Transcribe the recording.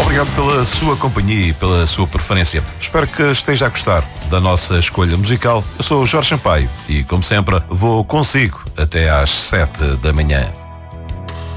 obrigado pela sua companhia e pela sua preferência. Espero que esteja a gostar da nossa escolha musical. Eu sou o Jorge Sampaio e, como sempre, vou consigo até às 7 da manhã.